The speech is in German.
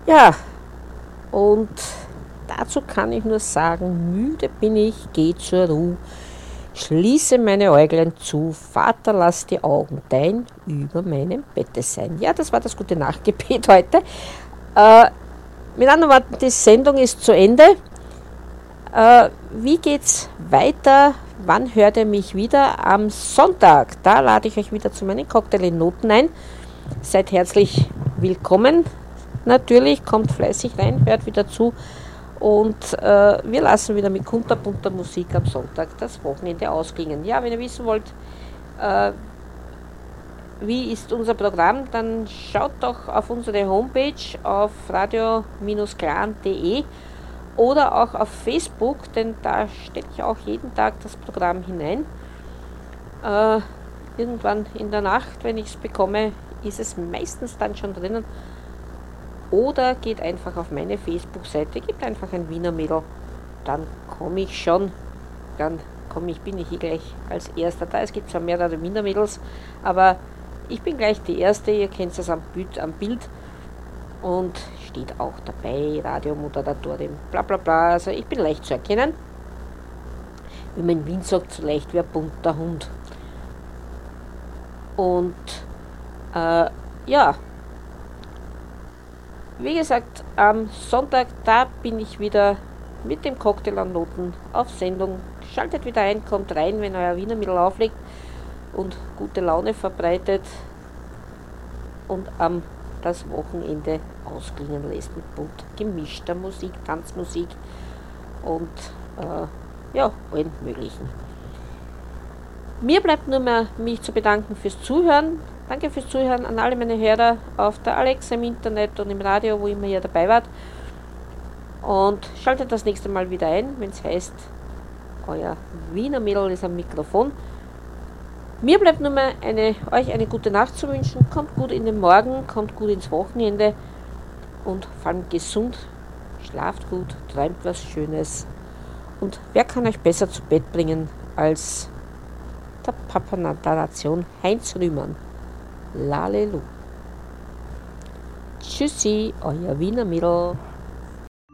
Ja, und dazu kann ich nur sagen, müde bin ich, geh zur Ruhe, schließe meine Äuglein zu, Vater, lass die Augen dein über meinem Bette sein. Ja, das war das gute Nachtgebet heute. Äh, mit anderen Worten, die Sendung ist zu Ende. Wie geht's weiter? Wann hört ihr mich wieder? Am Sonntag. Da lade ich euch wieder zu meinen Cocktail-Noten ein. Seid herzlich willkommen. Natürlich, kommt fleißig rein, hört wieder zu. Und wir lassen wieder mit kunterbunter Musik am Sonntag das Wochenende ausklingen. Ja, wenn ihr wissen wollt, äh, wie ist unser Programm, dann schaut doch auf unsere Homepage auf radio-clan.de oder auch auf Facebook, denn da stelle ich auch jeden Tag das Programm hinein. Irgendwann in der Nacht, wenn ich es bekomme, ist es meistens dann schon drinnen. Oder geht einfach auf meine Facebook-Seite, gebt einfach ein Wiener Mädel, dann komme ich schon, bin ich hier gleich als Erster da. Es gibt zwar mehrere Wiener Mädels, aber ich bin gleich die Erste, ihr kennt es am Bild und steht auch dabei, Radiomoderatorin, bla bla bla, also ich bin leicht zu erkennen. Wie man in Wien sagt, so leicht wie ein bunter Hund. Und ja, wie gesagt, am Sonntag, da bin ich wieder mit dem Cocktail an Noten auf Sendung. Schaltet wieder ein, kommt rein, wenn euer Wiener Mittel auflegt und gute Laune verbreitet und am das Wochenende ausklingen lässt mit bunt gemischter Musik, Tanzmusik und ja, allen möglichen. Mir bleibt nur mehr, mich zu bedanken fürs Zuhören. Danke fürs Zuhören an alle meine Hörer auf der Alexa, im Internet und im Radio, wo immer ihr dabei wart. Und schaltet das nächste Mal wieder ein, wenn es heißt, euer Wiener Mädel ist am Mikrofon. Mir bleibt nur mehr euch eine gute Nacht zu wünschen. Kommt gut in den Morgen, kommt gut ins Wochenende und vor allem gesund. Schlaft gut, träumt was Schönes. Und wer kann euch besser zu Bett bringen als der Papa der Nation Heinz Rühmann? Lalelu. Tschüssi, euer Wiener Mädel.